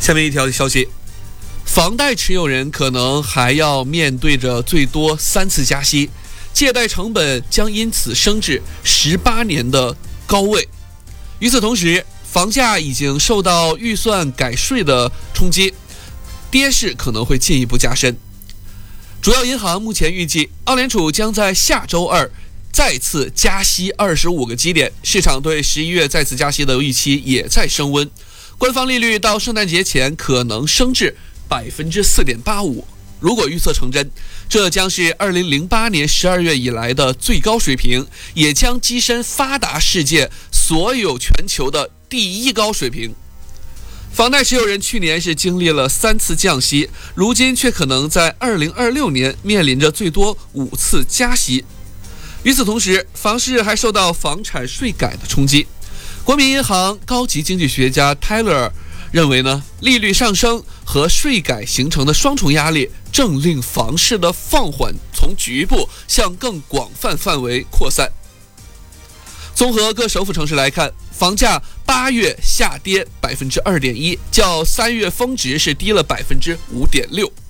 下面一条消息，房贷持有人可能还要面对着最多3次加息，借贷成本将因此升至18年的高位。与此同时，房价已经受到预算改税的冲击，跌势可能会进一步加深。主要银行目前预计，澳联储将在下周二再次加息25个基点，市场对11月再次加息的预期也在升温。官方利率到圣诞节前可能升至 4.85%。如果预测成真，这将是2008年12月以来的最高水平，也将跻身发达世界所有全球的第1高水平。房贷持有人去年是经历了3次降息，如今却可能在2026年面临着最多5次加息。与此同时，房市还受到房产税改的冲击。国民银行高级经济学家 Tyler 认为呢，利率上升和税改形成的双重压力，正令房市的放缓从局部向更广泛范围扩散。综合各首府城市来看，房价8月下跌 2.1%，较3月峰值是低了 5.6%。